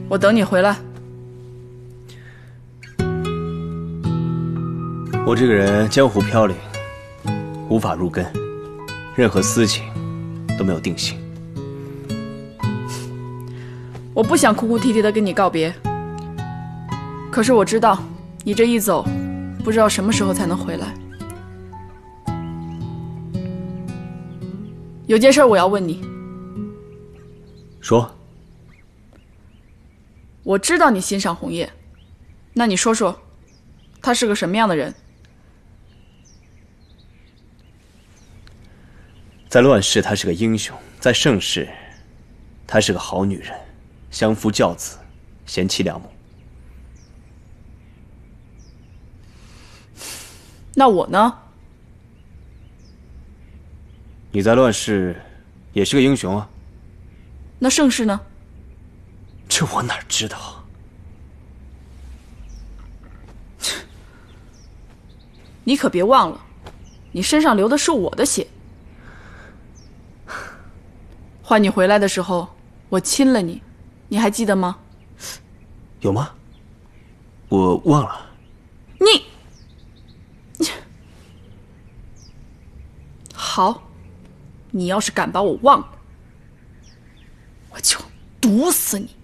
我等你回来。 我这个人江湖飘零，无法入根，任何私情都没有定性。 我不想哭哭啼啼的跟你告别，可是我知道你这一走，不知道什么时候才能回来。有件事我要问你。 说。 我知道你欣赏红叶，那你说说，她是个什么样的人？ 在乱世，她是个英雄；在盛世，她是个好女人，相夫教子，贤妻良母。 那我呢？ 你在乱世也是个英雄啊。 那盛世呢？ 这我哪知道？ 你可别忘了，你身上流的是我的血。换你回来的时候，我亲了你，你还记得吗？ 有吗？我忘了。 你好，你要是敢把我忘了，我就毒死你。